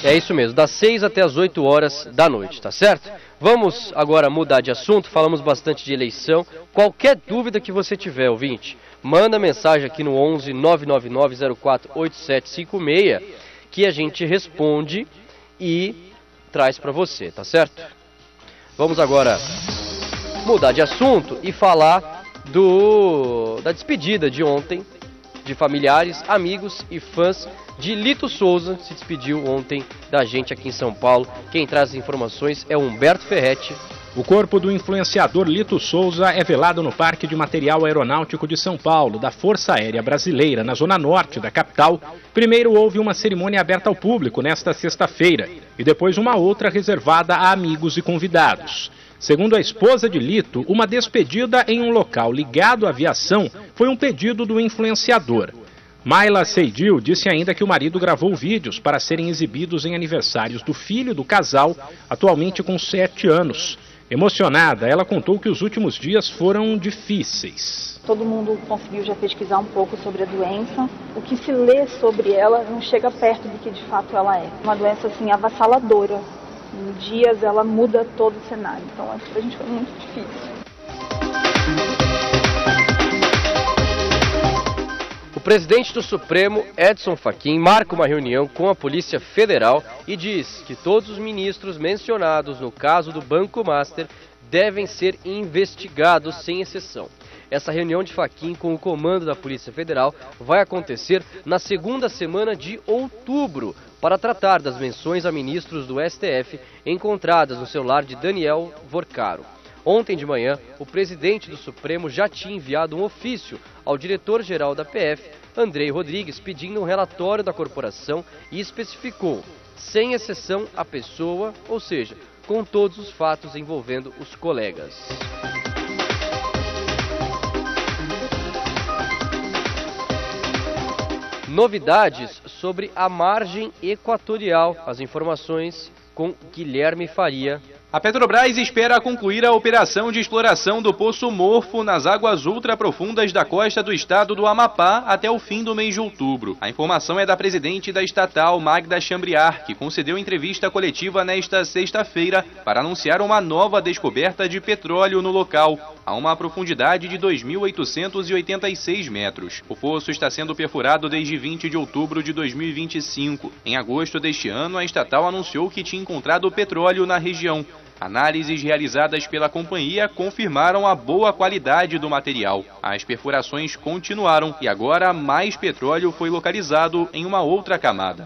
É isso mesmo, das 6 até as 8 horas da noite, tá certo? Vamos agora mudar de assunto, falamos bastante de eleição. Qualquer dúvida que você tiver, ouvinte, manda mensagem aqui no 11 999 04 8756 que a gente responde e traz para você, tá certo? Vamos agora mudar de assunto e falar da despedida de ontem de familiares, amigos e fãs de Lito Souza. Se despediu ontem da gente aqui em São Paulo. Quem traz as informações é o Humberto Ferretti. O corpo do influenciador Lito Souza é velado no Parque de Material Aeronáutico de São Paulo, da Força Aérea Brasileira, na zona norte da capital. Primeiro houve uma cerimônia aberta ao público nesta sexta-feira e depois uma outra reservada a amigos e convidados. Segundo a esposa de Lito, uma despedida em um local ligado à aviação foi um pedido do influenciador. Mayla Seidil disse ainda que o marido gravou vídeos para serem exibidos em aniversários do filho do casal, atualmente com 7 anos. Emocionada, ela contou que os últimos dias foram difíceis. Todo mundo conseguiu já pesquisar um pouco sobre a doença. O que se lê sobre ela não chega perto do que de fato ela é. Uma doença assim avassaladora. Em dias ela muda todo o cenário. Então pra gente foi muito difícil. O presidente do Supremo, Edson Fachin, marca uma reunião com a Polícia Federal e diz que todos os ministros mencionados no caso do Banco Master devem ser investigados sem exceção. Essa reunião de Fachin com o comando da Polícia Federal vai acontecer na segunda semana de outubro, para tratar das menções a ministros do STF encontradas no celular de Daniel Vorcaro. Ontem de manhã, o presidente do Supremo já tinha enviado um ofício ao diretor-geral da PF, Andrei Rodrigues, pedindo um relatório da corporação e especificou, sem exceção, a pessoa, ou seja, com todos os fatos envolvendo os colegas. Novidades sobre a margem equatorial. As informações com Guilherme Faria. A Petrobras espera concluir a operação de exploração do Poço Morfo nas águas ultraprofundas da costa do estado do Amapá até o fim do mês de outubro. A informação é da presidente da estatal, Magda Chambriard, que concedeu entrevista coletiva nesta sexta-feira para anunciar uma nova descoberta de petróleo no local, a uma profundidade de 2.886 metros. O poço está sendo perfurado desde 20 de outubro de 2025. Em agosto deste ano, a estatal anunciou que tinha encontrado petróleo na região. Análises realizadas pela companhia confirmaram a boa qualidade do material. As perfurações continuaram e agora mais petróleo foi localizado em uma outra camada.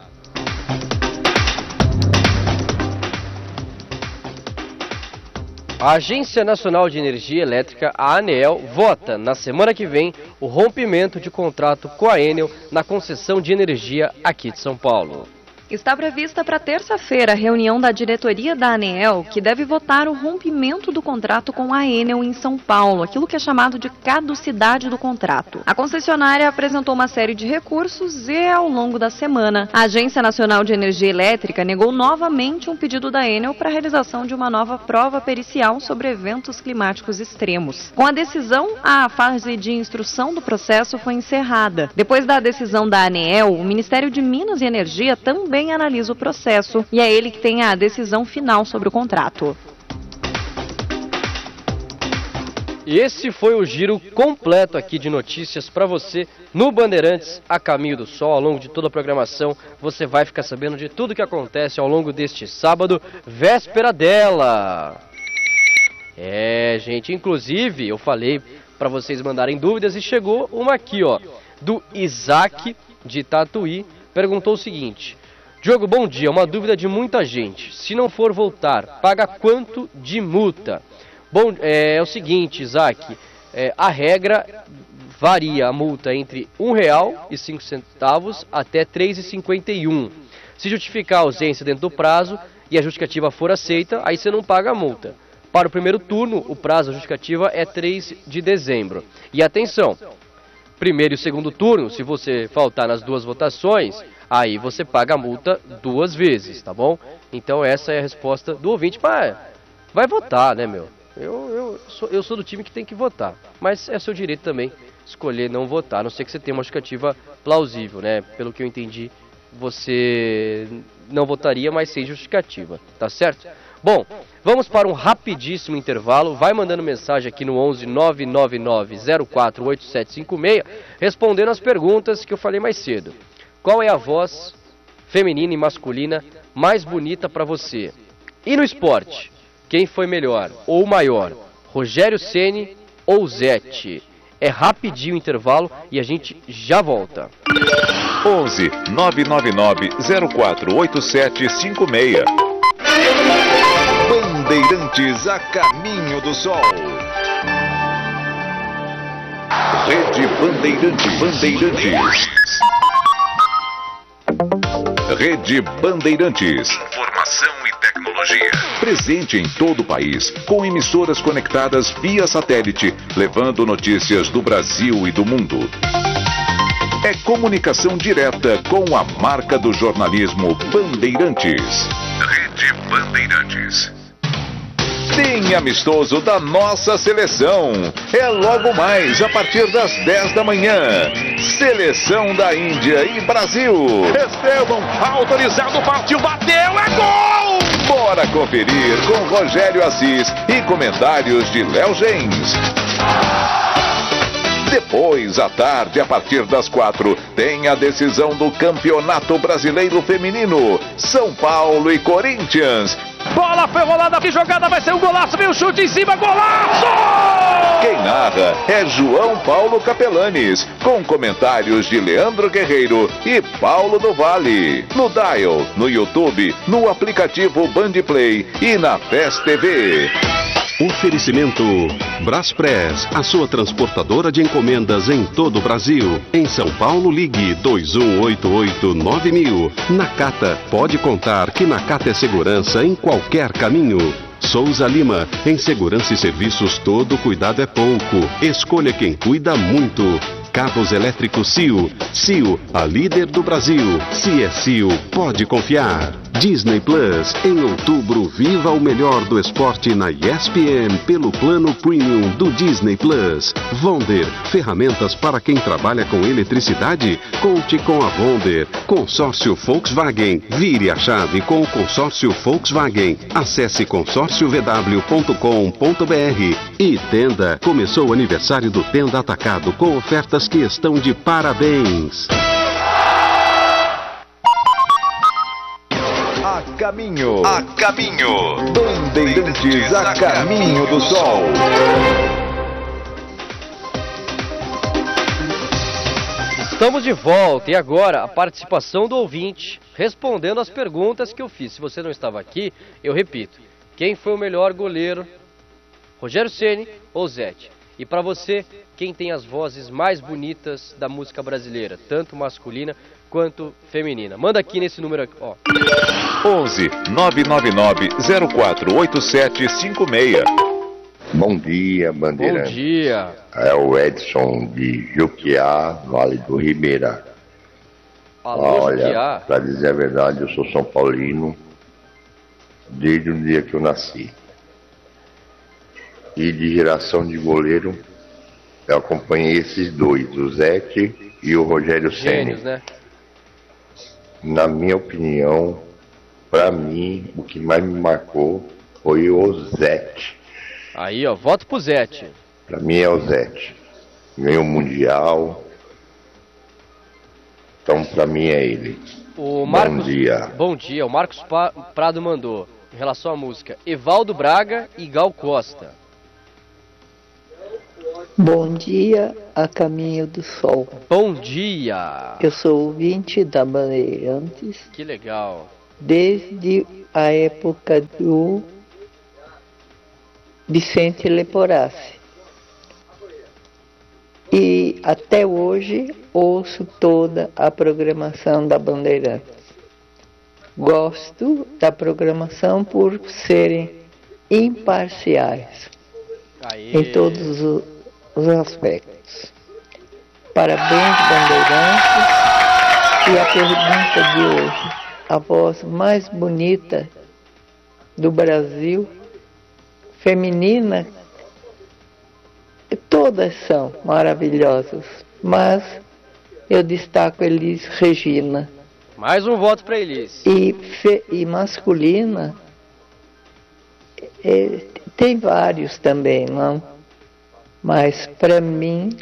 A Agência Nacional de Energia Elétrica, a ANEEL, vota na semana que vem o rompimento de contrato com a Enel na concessão de energia aqui de São Paulo. Está prevista para terça-feira a reunião da diretoria da ANEEL, que deve votar o rompimento do contrato com a Enel em São Paulo, aquilo que é chamado de caducidade do contrato. A concessionária apresentou uma série de recursos e, ao longo da semana, a Agência Nacional de Energia Elétrica negou novamente um pedido da Enel para a realização de uma nova prova pericial sobre eventos climáticos extremos. Com a decisão, a fase de instrução do processo foi encerrada. Depois da decisão da ANEEL, o Ministério de Minas e Energia também analisa o processo e é ele que tem a decisão final sobre o contrato. E esse foi o giro completo aqui de notícias para você no Bandeirantes a Caminho do Sol. Ao longo de toda a programação você vai ficar sabendo de tudo que acontece ao longo deste sábado, véspera dela. Gente, inclusive eu falei para vocês mandarem dúvidas e chegou uma aqui, ó, do Isaac de Tatuí, perguntou o seguinte: Diogo, bom dia, uma dúvida de muita gente. Se não for voltar, paga quanto de multa? Bom, é o seguinte, Isaac, a regra varia a multa entre R$1,05 até R$3,51. Se justificar a ausência dentro do prazo e a justificativa for aceita, aí você não paga a multa. Para o primeiro turno, o prazo da justificativa é 3 de dezembro. E atenção, primeiro e segundo turno, se você faltar nas duas votações, aí você paga a multa 2 vezes, tá bom? Então essa é a resposta do ouvinte. Mas vai votar, né, meu? Eu sou do time que tem que votar. Mas é seu direito também escolher não votar, a não ser que você tenha uma justificativa plausível, né? Pelo que eu entendi você não votaria, mas sem justificativa, tá certo? Bom, vamos para um rapidíssimo intervalo. Vai mandando mensagem aqui no 11 999 04 8756, respondendo as perguntas que eu falei mais cedo. Qual é a voz feminina e masculina mais bonita para você? E no esporte, quem foi melhor ou maior? Rogério Ceni ou Zete? É rapidinho o intervalo e a gente já volta. 11 999 04 8756. Bandeirantes a caminho do sol. Rede Bandeirantes. Rede Bandeirantes. Informação e tecnologia. Presente em todo o país, com emissoras conectadas via satélite, levando notícias do Brasil e do mundo. É comunicação direta com a marca do jornalismo Bandeirantes. Rede Bandeirantes. Tem amistoso da nossa seleção. É logo mais, a partir das 10 da manhã. Seleção da Índia e Brasil. Estevam, autorizado, partiu, bateu, é gol! Bora conferir com Rogério Assis e comentários de Léo Gens. Depois, à tarde, a partir das 4, tem a decisão do Campeonato Brasileiro Feminino. São Paulo e Corinthians. Bola foi rolada, que jogada, vai ser um golaço, vem o chute em cima, golaço! Quem narra é João Paulo Capelanes, com comentários de Leandro Guerreiro e Paulo do Vale. No Dial, no YouTube, no aplicativo Bandplay e na PES TV. Oferecimento Braspress, a sua transportadora de encomendas em todo o Brasil. Em São Paulo, ligue 2188-9000. Nakata, pode contar que Nakata é segurança em qualquer caminho. Souza Lima, em segurança e serviços todo cuidado é pouco. Escolha quem cuida muito. Cabos elétricos CIO. CIO, a líder do Brasil. Se é CIO, pode confiar. Disney Plus, em outubro, viva o melhor do esporte na ESPN pelo plano premium do Disney Plus. Vonder, ferramentas para quem trabalha com eletricidade? Conte com a Vonder. Consórcio Volkswagen, vire a chave com o consórcio Volkswagen. Acesse consórciovw.com.br. E Tenda, começou o aniversário do Tenda Atacado com ofertas que estão de parabéns. A caminho. Bandeirantes a caminho do sol. Estamos de volta e agora a participação do ouvinte respondendo as perguntas que eu fiz. Se você não estava aqui, eu repito. Quem foi o melhor goleiro? Rogério Ceni ou Zete? E para você, quem tem as vozes mais bonitas da música brasileira, tanto masculina quanto feminina? Manda aqui nesse número aqui, ó. 11 999 04 8756. Bom dia, Bandeirante. Bom dia. É o Edson de Juquiá, Vale do Ribeira. Alô, Olha, Juquiá. para dizer a verdade, eu sou São Paulino desde o dia que eu nasci. E de geração de goleiro, eu acompanhei esses dois, o Zete e o Rogério Ceni. Gênios, né? Na minha opinião, para mim, o que mais me marcou foi o Zete. Aí, ó, voto pro Zete. Para mim é o Zete. Ganhou o Mundial. Então, para mim é ele. O Marcos, Bom dia. Bom dia. O Marcos Prado mandou, em relação à música, Evaldo Braga e Gal Costa. Bom dia, a caminho do sol. Bom dia. Eu sou ouvinte da Bandeirantes Que legal. desde a época do Vicente Leporassi. E até hoje ouço toda a programação da Bandeirantes. Gosto da programação por serem imparciais Aê. em todos os aspectos. Parabéns, Bandeirantes. E a pergunta de hoje: a voz mais bonita do Brasil, feminina, todas são maravilhosas, mas eu destaco Elis Regina. Mais um voto para Elis. E masculina, tem vários também, não? Mas para mim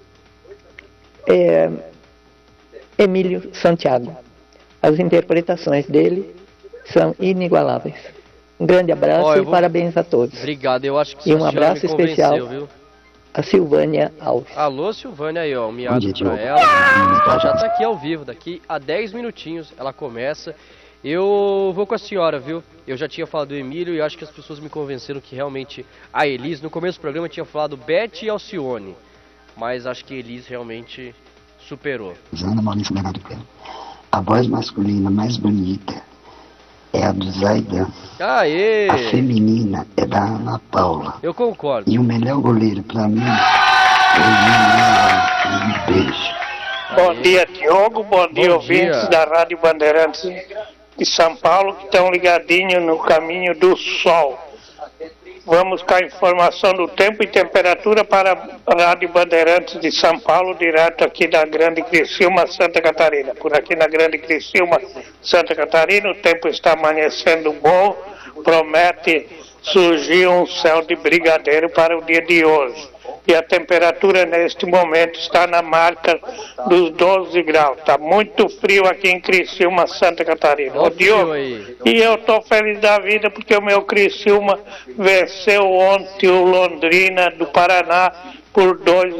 é Emílio Santiago. As interpretações dele são inigualáveis. Um grande abraço e parabéns a todos. Obrigado, eu acho que e um abraço especial, viu? A Silvânia Alves. Alô, Silvânia aí, ó, um miado pra ela. Ela já tá aqui ao vivo, daqui a 10 minutinhos ela começa. Eu vou com a senhora, viu? Eu já tinha falado do Emílio e acho que as pessoas me convenceram que realmente a Elis, no começo do programa tinha falado Beth e Alcione, mas acho que Elis realmente superou. Ana Maurício Americano. A voz masculina mais bonita é a do Zaidan. Aê! A feminina é da Ana Paula. Eu concordo. E o melhor goleiro pra mim é o Mineiro. Um beijo. Bom dia, Diogo. Bom dia, ouvintes da Rádio Bandeirantes de São Paulo que estão ligadinhos no caminho do sol. Vamos com a informação do tempo e temperatura para a Rádio Bandeirantes de São Paulo, direto aqui da Grande Criciúma, Santa Catarina. Por aqui na Grande Criciúma, Santa Catarina, o tempo está amanhecendo bom, promete surgir um céu de brigadeiro para o dia de hoje. E a temperatura neste momento está na marca dos 12 graus. Está muito frio aqui em Criciúma, Santa Catarina. Ô, Diogo, e eu estou feliz da vida porque o meu Criciúma venceu ontem o Londrina do Paraná por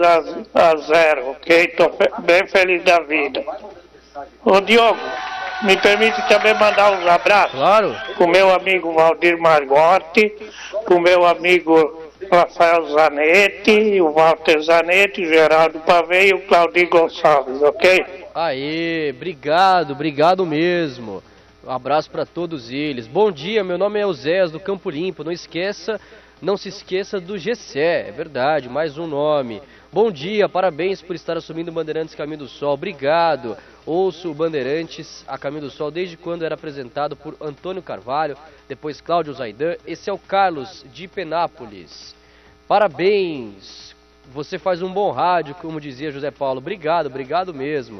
2-0, ok? Estou bem feliz da vida. Ô, Diogo, me permite também mandar uns abraços? Claro. Para o meu amigo Valdir Margotti, para o meu amigo Rafael Zanetti, o Walter Zanetti, o Geraldo Pavê e o Claudio Gonçalves, ok? Aê, obrigado mesmo. Um abraço para todos eles. Bom dia, meu nome é Eusés do Campo Limpo. Não se esqueça do Gessé, é verdade, mais um nome. Bom dia, parabéns por estar assumindo o Bandeirantes Caminho do Sol. Obrigado. Ouço o Bandeirantes a Caminho do Sol desde quando era apresentado por Antônio Carvalho, depois Cláudio Zaidan. Esse é o Carlos de Penápolis. Parabéns. Você faz um bom rádio, como dizia José Paulo. Obrigado mesmo.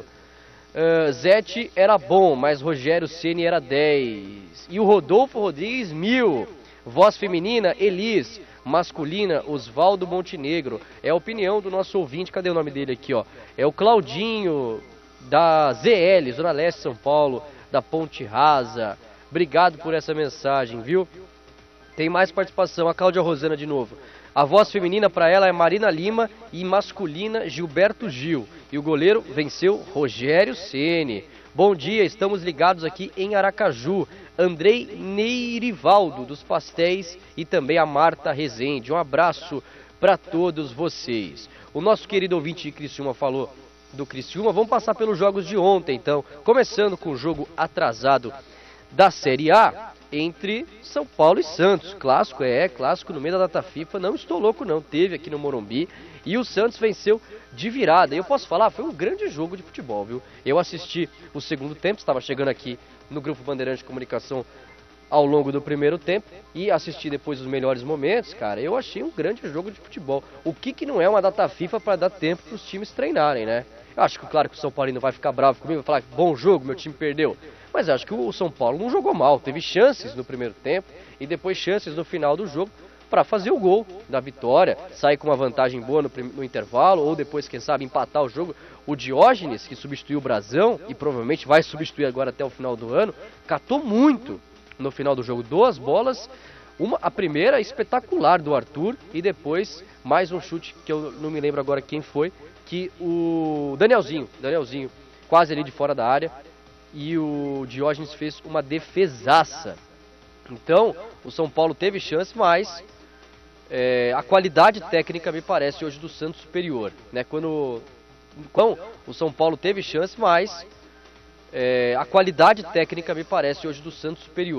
Zete era bom, mas Rogério Ceni era 10. E o Rodolfo Rodrigues, 1000. Voz feminina, Elis. Masculina, Osvaldo Montenegro. É a opinião do nosso ouvinte. Cadê o nome dele aqui, ó? É o Claudinho, da ZL, Zona Leste, São Paulo, da Ponte Rasa. Obrigado por essa mensagem, viu? Tem mais participação, a Cláudia Rosana de novo. A voz feminina para ela é Marina Lima e masculina Gilberto Gil. E o goleiro venceu Rogério Ceni. Bom dia, estamos ligados aqui em Aracaju. Andrei Neirivaldo dos Pastéis e também a Marta Rezende. Um abraço para todos vocês. O nosso querido ouvinte de Criciúma falou do Criciúma. Vamos passar pelos jogos de ontem, então. Começando com o jogo atrasado da Série A entre São Paulo e Santos. Clássico no meio da data FIFA. Não estou louco não, teve aqui no Morumbi. E o Santos venceu de virada. E eu posso falar, foi um grande jogo de futebol, viu? Eu assisti o segundo tempo, estava chegando aqui no Grupo Bandeirante de Comunicação ao longo do primeiro tempo e assisti depois os melhores momentos, cara. Eu achei um grande jogo de futebol. O que não é uma data FIFA para dar tempo para os times treinarem, né? Eu acho que, claro, que o São Paulino vai ficar bravo comigo, vai falar, bom jogo, meu time perdeu. Mas eu acho que o São Paulo não jogou mal, teve chances no primeiro tempo e depois chances no final do jogo para fazer o gol da vitória, sair com uma vantagem boa no intervalo ou depois, quem sabe, empatar o jogo. O Diógenes, que substituiu o Brazão e provavelmente vai substituir agora até o final do ano, catou muito no final do jogo, 2 bolas, a primeira espetacular do Arthur e depois mais um chute que eu não me lembro agora quem foi, que o Danielzinho quase ali de fora da área e o Diógenes fez uma defesaça. Então o São Paulo teve chance, mas a qualidade técnica me parece hoje do Santos superior, né? Quando o São Paulo teve chance, mas a qualidade técnica me parece hoje do Santos superior.